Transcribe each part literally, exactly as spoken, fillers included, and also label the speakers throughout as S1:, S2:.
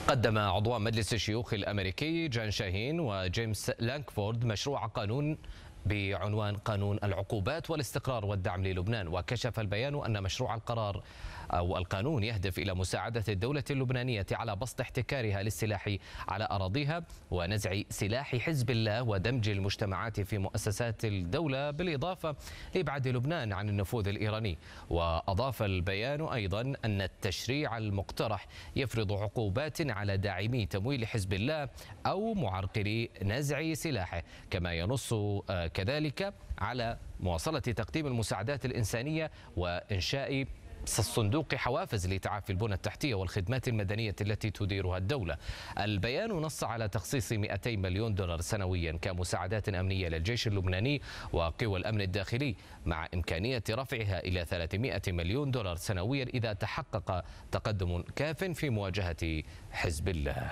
S1: قدم عضوان مجلس الشيوخ الأمريكي جان شاهين وجيمس لانكفورد مشروع قانون بعنوان قانون العقوبات والاستقرار والدعم للبنان. وكشف البيان أن مشروع القرار أو القانون يهدف إلى مساعدة الدولة اللبنانية على بسط احتكارها للسلاح على أراضيها ونزع سلاح حزب الله ودمج المجتمعات في مؤسسات الدولة، بالإضافة لإبعاد لبنان عن النفوذ الإيراني. وأضاف البيان أيضا أن التشريع المقترح يفرض عقوبات على داعمي تمويل حزب الله أو معرقلي نزع سلاحه، كما ينص كذلك على مواصلة تقديم المساعدات الإنسانية وإنشاء الصندوق حوافز لتعافي البنى التحتية والخدمات المدنية التي تديرها الدولة. البيان نص على تخصيص مئتي مليون دولار سنويا كمساعدات أمنية للجيش اللبناني وقوى الأمن الداخلي، مع إمكانية رفعها إلى ثلاثمئة مليون دولار سنويا إذا تحقق تقدم كاف في مواجهة حزب الله.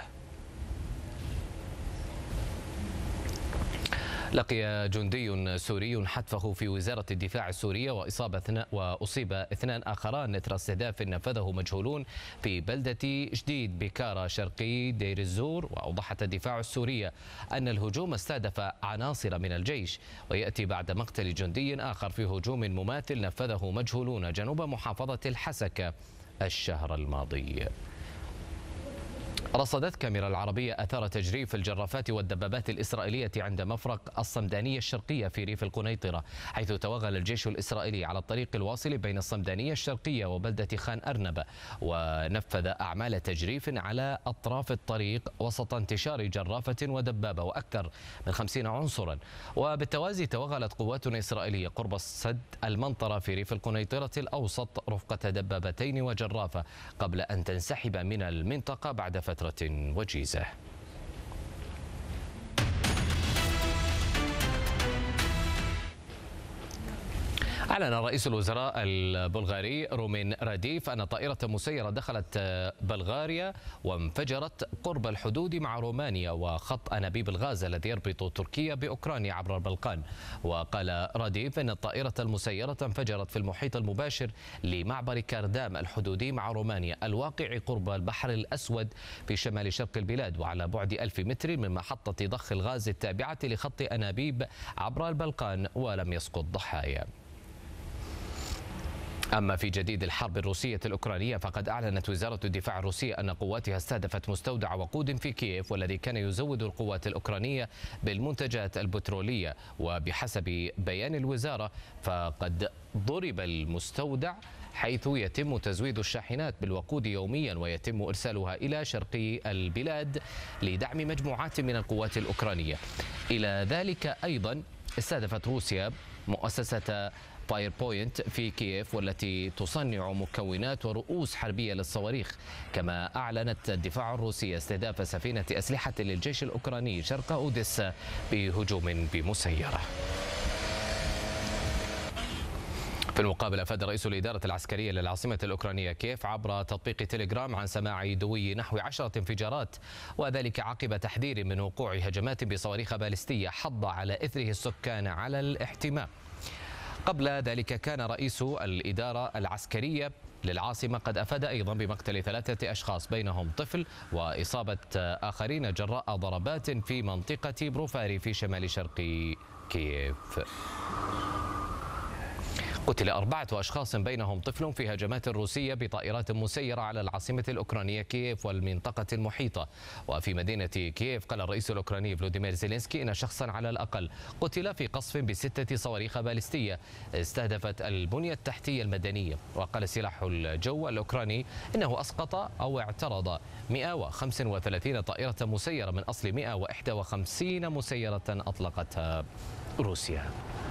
S1: لقي جندي سوري حتفه في وزارة الدفاع السورية وإصابة وأصيب اثنان آخران إثر استهداف نفذه مجهولون في بلدة جديد بكارا شرقي دير الزور. وأوضحت الدفاع السورية أن الهجوم استهدف عناصر من الجيش، ويأتي بعد مقتل جندي آخر في هجوم مماثل نفذه مجهولون جنوب محافظة الحسكة الشهر الماضي. رصدت كاميرا العربية أثار تجريف الجرافات والدبابات الإسرائيلية عند مفرق الصمدانية الشرقية في ريف القنيطرة، حيث توغل الجيش الإسرائيلي على الطريق الواصل بين الصمدانية الشرقية وبلدة خان أرنب، ونفذ أعمال تجريف على أطراف الطريق وسط انتشار جرافة ودبابة وأكثر من خمسين عنصرا. وبالتوازي توغلت قوات إسرائيلية قرب السد المنطرة في ريف القنيطرة الأوسط رفقة دبابتين وجرافة قبل أن تنسحب من المنطقة بعد فترة وجيزة. أعلن رئيس الوزراء البلغاري رومين راديف أن طائرة مسيرة دخلت بلغاريا وانفجرت قرب الحدود مع رومانيا وخط أنابيب الغاز الذي يربط تركيا بأوكرانيا عبر البلقان. وقال راديف أن الطائرة المسيرة انفجرت في المحيط المباشر لمعبر كاردام الحدودي مع رومانيا الواقع قرب البحر الأسود في شمال شرق البلاد، وعلى بعد ألف متر من محطة ضخ الغاز التابعة لخط أنابيب عبر البلقان، ولم يسقط ضحايا. أما في جديد الحرب الروسية الأوكرانية، فقد أعلنت وزارة الدفاع الروسية أن قواتها استهدفت مستودع وقود في كييف والذي كان يزود القوات الأوكرانية بالمنتجات البترولية. وبحسب بيان الوزارة فقد ضرب المستودع حيث يتم تزويد الشاحنات بالوقود يوميا ويتم إرسالها إلى شرقي البلاد لدعم مجموعات من القوات الأوكرانية. إلى ذلك أيضا استهدفت روسيا مؤسسة فاير بوينت في كييف والتي تصنع مكونات ورؤوس حربية للصواريخ. كما أعلنت الدفاع الروسي استهداف سفينة أسلحة للجيش الأوكراني شرق أوديسا بهجوم بمسيرة. في المقابل أفاد رئيس الإدارة العسكرية للعاصمة الأوكرانية كييف عبر تطبيق تيليجرام عن سماع دوي نحو عشرة انفجارات، وذلك عقب تحذير من وقوع هجمات بصواريخ باليستية حض على إثره السكان على الاحتماء. قبل ذلك كان رئيس الإدارة العسكرية للعاصمة قد أفاد أيضا بمقتل ثلاثة أشخاص بينهم طفل وإصابة آخرين جراء ضربات في منطقة بروفاري في شمال شرق كييف. قتل أربعة أشخاص بينهم طفل في هجمات روسية بطائرات مسيرة على العاصمة الأوكرانية كييف والمنطقة المحيطة. وفي مدينة كييف قال الرئيس الأوكراني فلوديمير زيلينسكي إن شخصا على الأقل قتل في قصف بستة صواريخ باليستية استهدفت البنية التحتية المدنية. وقال سلاح الجو الأوكراني إنه أسقط أو اعترض مئة وخمسة وثلاثين طائرة مسيرة من أصل مئة وواحد وخمسين مسيرة أطلقتها روسيا.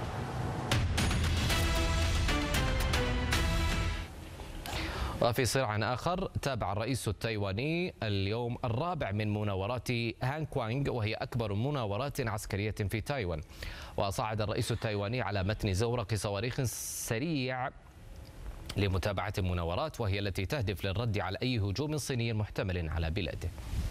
S1: وفي صراع آخر، تابع الرئيس التايواني اليوم الرابع من مناورات هانغ كوانغ وهي أكبر مناورات عسكرية في تايوان. وصعد الرئيس التايواني على متن زورق صواريخ سريع لمتابعة المناورات، وهي التي تهدف للرد على أي هجوم صيني محتمل على بلاده.